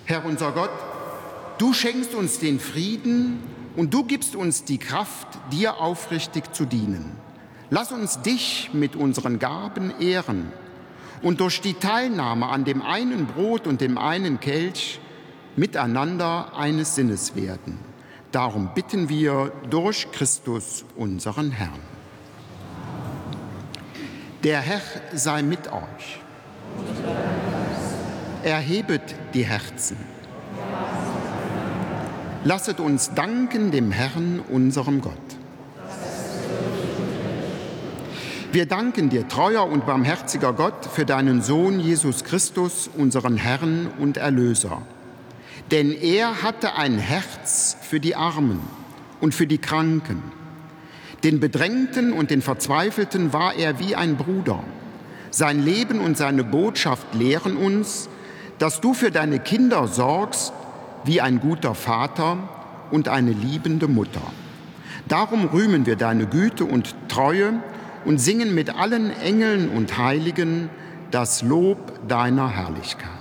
Herr unser Gott, du schenkst uns den Frieden und du gibst uns die Kraft, dir aufrichtig zu dienen. Lass uns dich mit unseren Gaben ehren und durch die Teilnahme an dem einen Brot und dem einen Kelch miteinander eines Sinnes werden. Darum bitten wir durch Christus, unseren Herrn. Der Herr sei mit euch. Erhebet die Herzen. Lasset uns danken dem Herrn, unserem Gott. Wir danken dir, treuer und barmherziger Gott, für deinen Sohn Jesus Christus, unseren Herrn und Erlöser. Denn er hatte ein Herz für die Armen und für die Kranken. Den Bedrängten und den Verzweifelten war er wie ein Bruder. Sein Leben und seine Botschaft lehren uns, dass du für deine Kinder sorgst wie ein guter Vater und eine liebende Mutter. Darum rühmen wir deine Güte und Treue und singen mit allen Engeln und Heiligen das Lob deiner Herrlichkeit.